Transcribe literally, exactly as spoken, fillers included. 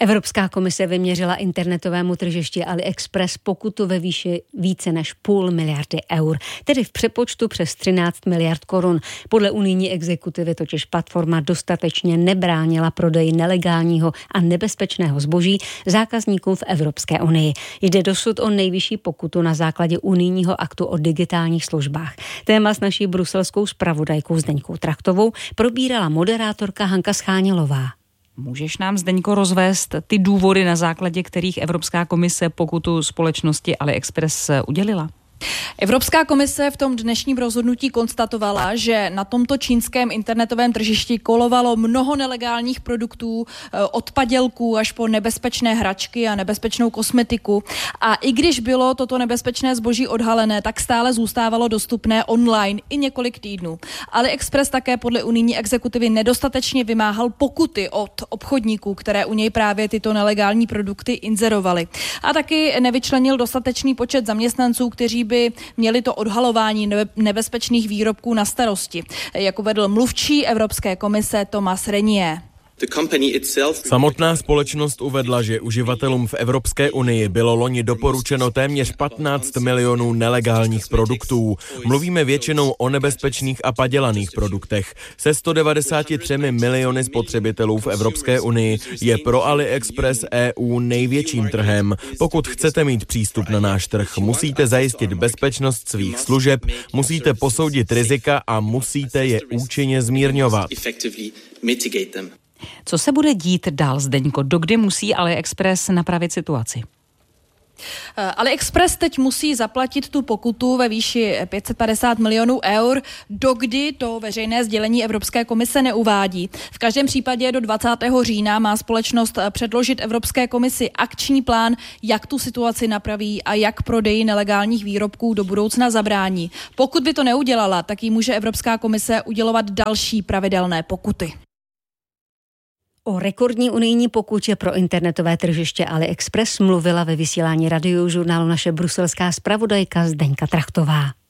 Evropská komise vyměřila internetovému tržišti AliExpress pokutu ve výši více než půl miliardy eur, tedy v přepočtu přes třináct miliard korun. Podle unijní exekutivy totiž platforma dostatečně nebránila prodeji nelegálního a nebezpečného zboží zákazníkům v Evropské unii. Jde dosud o nejvyšší pokutu na základě unijního aktu o digitálních službách. Téma s naší bruselskou zpravodajkou Zdeňkou Trachtovou probírala moderátorka Hanka Schánělová. Můžeš nám, Zdeňko, rozvést ty důvody, na základě kterých Evropská komise pokutu společnosti AliExpress udělila? Evropská komise v tom dnešním rozhodnutí konstatovala, že na tomto čínském internetovém tržišti kolovalo mnoho nelegálních produktů, od padělků až po nebezpečné hračky a nebezpečnou kosmetiku. A i když bylo toto nebezpečné zboží odhalené, tak stále zůstávalo dostupné online i několik týdnů. AliExpress také podle unijní exekutivy nedostatečně vymáhal pokuty od obchodníků, které u něj právě tyto nelegální produkty inzerovaly. A taky nevyčlenil dostatečný počet zaměstnanců, kteří by měli to odhalování nebezpečných výrobků na starosti, jak uvedl mluvčí Evropské komise Thomas Renier. Samotná společnost uvedla, že uživatelům v Evropské unii bylo loni doporučeno téměř patnáct milionů nelegálních produktů. Mluvíme většinou o nebezpečných a padělaných produktech. Se sto devadesát tři miliony spotřebitelů v Evropské unii je pro AliExpress E U největším trhem. Pokud chcete mít přístup na náš trh, musíte zajistit bezpečnost svých služeb, musíte posoudit rizika a musíte je účinně zmírňovat. Co se bude dít dál, Zdeňko? Dokdy musí AliExpress napravit situaci? AliExpress teď musí zaplatit tu pokutu ve výši pět set padesát milionů eur, dokdy to veřejné sdělení Evropské komise neuvádí. V každém případě do dvacátého října má společnost předložit Evropské komisi akční plán, jak tu situaci napraví a jak prodeji nelegálních výrobků do budoucna zabrání. Pokud by to neudělala, tak jí může Evropská komise udělovat další pravidelné pokuty. O rekordní unijní pokutě pro internetové tržiště AliExpress mluvila ve vysílání Radiožurnálu naše bruselská zpravodajka Zdeňka Trachtová.